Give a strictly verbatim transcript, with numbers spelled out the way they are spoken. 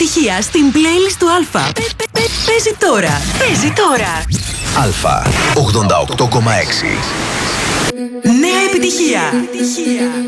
επιτυχία στην playlist του Αλφα. Παίζει τώρα. Παίζει τώρα. Αλφα ογδόντα οκτώ κόμμα έξι. Νέα επιτυχία.